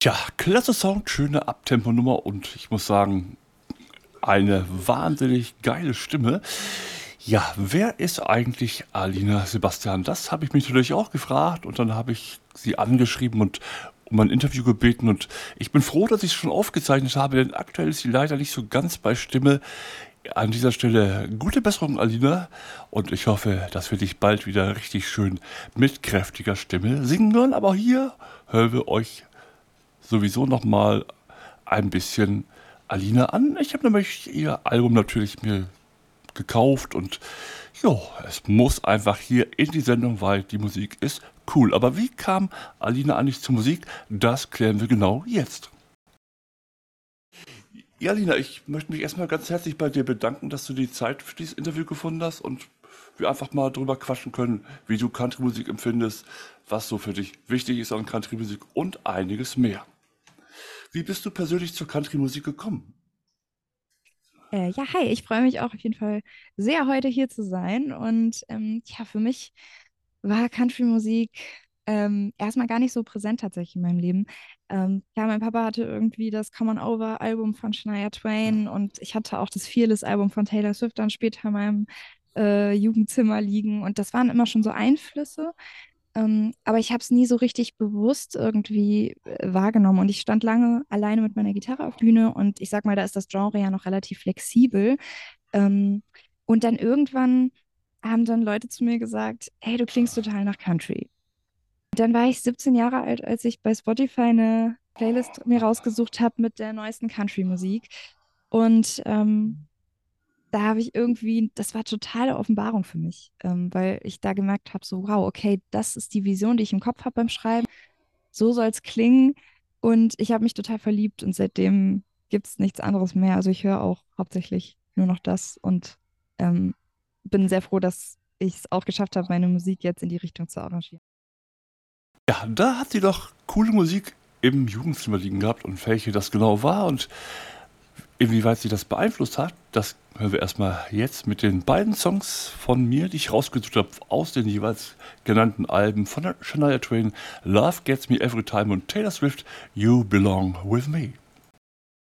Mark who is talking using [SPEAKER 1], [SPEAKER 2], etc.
[SPEAKER 1] Ja, klasse Sound, schöne Abtempo-Nummer und ich muss sagen, eine wahnsinnig geile Stimme. Ja, wer ist eigentlich Alina Sebastian? Das habe ich mich natürlich auch gefragt und dann habe ich sie angeschrieben und um ein Interview gebeten und ich bin froh, dass ich es schon aufgezeichnet habe, denn aktuell ist sie leider nicht so ganz bei Stimme. An dieser Stelle gute Besserung, Alina, und ich hoffe, dass wir dich bald wieder richtig schön mit kräftiger Stimme singen hören. Aber hier hören wir euch sowieso noch mal ein bisschen Alina an. Ich habe nämlich ihr Album natürlich mir gekauft und ja, es muss einfach hier in die Sendung, weil die Musik ist cool. Aber wie kam Alina eigentlich zur Musik? Das klären wir genau jetzt. Ja, Alina, ich möchte mich erstmal ganz herzlich bei dir bedanken, dass du die Zeit für dieses Interview gefunden hast und wir einfach mal drüber quatschen können, wie du Country-Musik empfindest, was so für dich wichtig ist an Country-Musik und einiges mehr. Wie bist du persönlich zur Country-Musik gekommen?
[SPEAKER 2] Ja, hi, ich freue mich auch auf jeden Fall sehr, heute hier zu sein. Und ja, für mich war Country-Musik erstmal gar nicht so präsent tatsächlich in meinem Leben. Ja, mein Papa hatte irgendwie das Come On Over-Album von Shania Twain und ich hatte auch das Fearless-Album von Taylor Swift dann später in meinem Jugendzimmer liegen. Und das waren immer schon so Einflüsse. Aber ich habe es nie so richtig bewusst irgendwie wahrgenommen. Und ich stand lange alleine mit meiner Gitarre auf der Bühne und ich sag mal, da ist das Genre ja noch relativ flexibel. Ähm, und dann irgendwann haben dann Leute zu mir gesagt, hey, du klingst total nach Country. Und dann war ich 17 Jahre alt, als ich bei Spotify eine Playlist mir rausgesucht habe mit der neuesten Country-Musik. Und da habe ich irgendwie, das war totale Offenbarung für mich, weil ich da gemerkt habe, so, wow, okay, das ist die Vision, die ich im Kopf habe beim Schreiben. So soll es klingen. Und ich habe mich total verliebt und seitdem gibt es nichts anderes mehr. Also ich höre auch hauptsächlich nur noch das und ähm, bin sehr froh, dass ich es auch geschafft habe, meine Musik jetzt in die Richtung zu arrangieren.
[SPEAKER 1] Ja, da hat sie doch coole Musik im Jugendzimmer liegen gehabt und welche das genau war und inwieweit sie das beeinflusst hat, das hören wir erstmal jetzt mit den beiden Songs von mir, die ich rausgesucht habe aus den jeweils genannten Alben von Shania Twain, Love Gets Me Every Time und Taylor Swift, You Belong With Me.